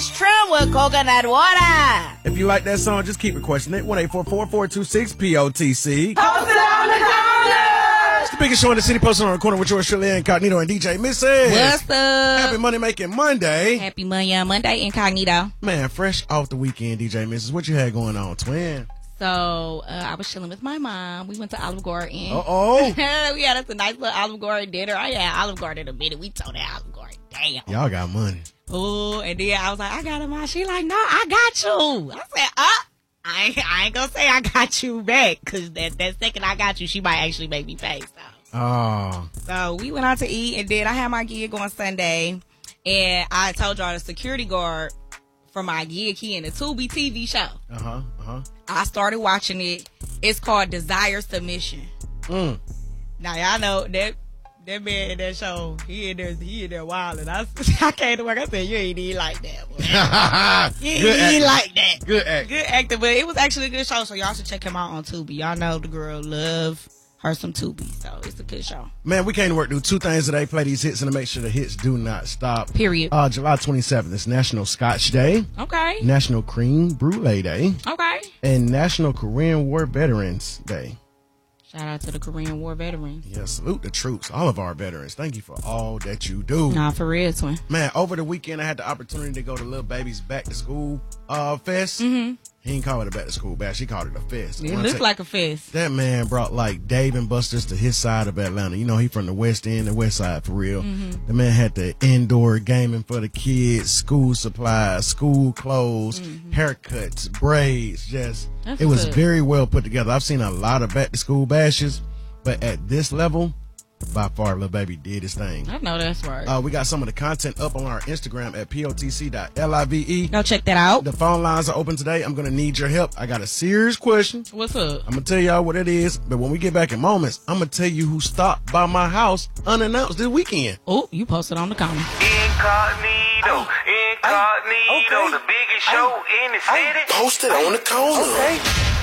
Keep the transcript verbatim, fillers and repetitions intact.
Fresh Trim with coconut water. If you like that song, just keep requesting it. one eight four four, four two six, P O T C. Post it on the corner. It's the biggest show in the city, posted on the corner with yours, Shirley Incognito and D J Missus. What's up? Happy Money Making Monday. Happy Monday, Monday, Incognito. Man, fresh off the weekend, D J Missus. What you had going on, twin? So, uh, I was chilling with my mom. We went to Olive Garden. Uh-oh. We had us a nice little Olive Garden dinner. I had Olive Garden in a minute. We told that Olive Garden, damn. Y'all got money. Oh, and then I was like, I got him out. She like, no, I got you. I said, uh, I ain't, I ain't gonna say I got you back, because that, that second I got you, she might actually make me pay, so. Oh. So, we went out to eat, and then I had my gig on Sunday, and I told y'all the security guard for my gig, he in the Tubi T V show. Uh-huh, uh-huh. I started watching it. It's called Desire Submission. Mm. Now y'all know that that man in that show, he in there, he in there wilding. I, I came to work. I said, you ain't even like that. Boy. You ain't Good even acting. like that. Good acting. Good acting, but it was actually a good show. So y'all should check him out on Tubi. Y'all know the girl love her some Tubi, so it's a good show. Man, we came to work, do two things today. Play these hits and to make sure the hits do not stop. Period. Uh, July twenty-seventh is National Scotch Day, Okay. National Cream Brulee Day, Okay. and National Korean War Veterans Day. Shout out to the Korean War veterans. Yeah, salute the troops, all of our veterans. Thank you for all that you do. Nah, for real, twin. Man, over the weekend, I had the opportunity to go to Lil Baby's back to school uh, fest. Mm-hmm. He didn't call it a back to school bash. She called it a fest. It When I looks tell- like a fest. That man brought like Dave and Buster's to his side of Atlanta. You know, he from the West End, the West Side for real. Mm-hmm. The man had the indoor gaming for the kids, school supplies, school clothes, Mm-hmm. haircuts, braids. Just That's it was good. very well put together. I've seen a lot of back to school bashes, but at this level, by far, Lil Baby did his thing. I know that's right. Uh, we got some of the content up on our Instagram at P O T C dot live. Go check that out. The phone lines are open today. I'm going to need your help. I got a serious question. What's up? I'm going to tell y'all what it is, but when we get back in moments, I'm going to tell you who stopped by my house unannounced this weekend. Oh, you posted on the comment. Incognito, incognito, okay. the biggest show in the city. Posted on the corner. Okay.